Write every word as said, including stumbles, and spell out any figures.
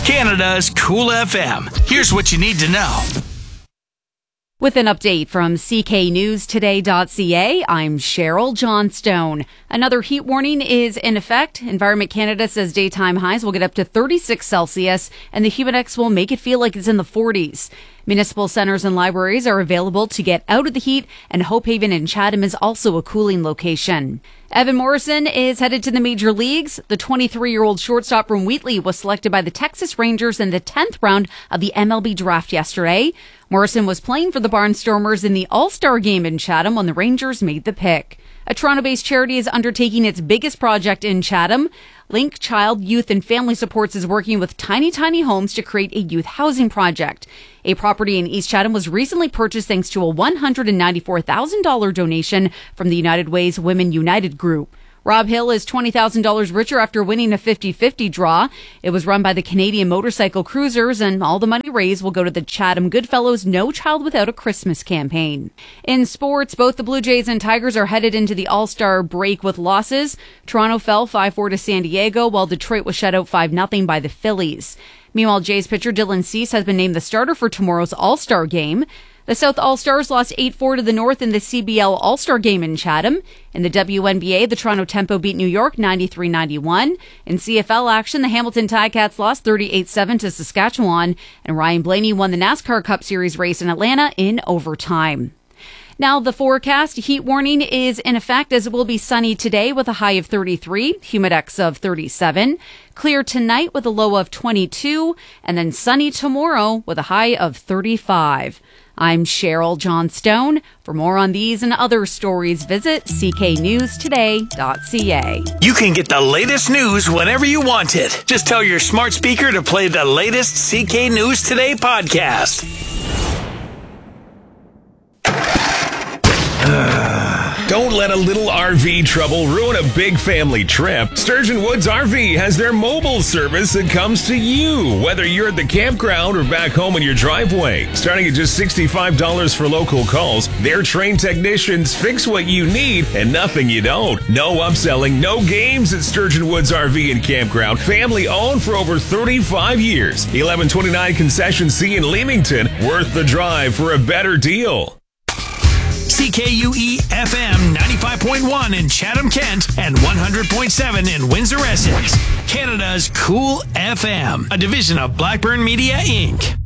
Canada's Cool F M. Here's what you need to know. With an update from C K News Today dot C A, I'm Cheryl Johnstone. Another heat warning is in effect. Environment Canada says daytime highs will get up to thirty-six Celsius, and the Humidex will make it feel like it's in the forties. Municipal centers and libraries are available to get out of the heat, and Hope Haven in Chatham is also a cooling location. Evan Morrison is headed to the major leagues. The twenty-three-year-old shortstop from Wheatley was selected by the Texas Rangers in the tenth round of the M L B draft yesterday. Morrison was playing for the Barnstormers in the All-Star game in Chatham when the Rangers made the pick. A Toronto-based charity is undertaking its biggest project in Chatham. Link Child, Youth and Family Supports is working with Tiny Tiny Homes to create a youth housing project. A property in East Chatham was recently purchased thanks to a one hundred ninety-four thousand dollars donation from the United Way's Women United group. Rob Hill is twenty thousand dollars richer after winning a fifty-fifty draw. It was run by the Canadian Motorcycle Cruisers, and all the money raised will go to the Chatham Goodfellows No Child Without a Christmas campaign. In sports, both the Blue Jays and Tigers are headed into the All-Star break with losses. Toronto fell five four to San Diego, while Detroit was shut out five nothing by the Phillies. Meanwhile, Jays pitcher Dylan Cease has been named the starter for tomorrow's All-Star game. The South All-Stars lost eight four to the North in the C B L All-Star game in Chatham. In the W N B A, the Toronto Tempo beat New York ninety-three ninety-one. In C F L action, the Hamilton Ticats lost thirty-eight seven to Saskatchewan, and Ryan Blaney won the NASCAR Cup Series race in Atlanta in overtime. Now, the forecast, heat warning is in effect as it will be sunny today with a high of thirty-three, humidex of thirty-seven, clear tonight with a low of twenty-two, and then sunny tomorrow with a high of thirty-five. I'm Cheryl Johnstone. For more on these and other stories, visit C K News Today dot C A. You can get the latest news whenever you want it. Just tell your smart speaker to play the latest C K News Today podcast. Don't let a little R V trouble ruin a big family trip. Sturgeon Woods R V has their mobile service that comes to you, whether you're at the campground or back home in your driveway. Starting at just sixty-five dollars for local calls, their trained technicians fix what you need and nothing you don't. No upselling, no games at Sturgeon Woods R V and Campground. Family owned for over thirty-five years. eleven twenty-nine Concession C in Leamington. Worth the drive for a better deal. C K U E F M ninety-five point one in Chatham, Kent, and one hundred point seven in Windsor, Essex. Canada's Cool F M, a division of Blackburn Media, Incorporated.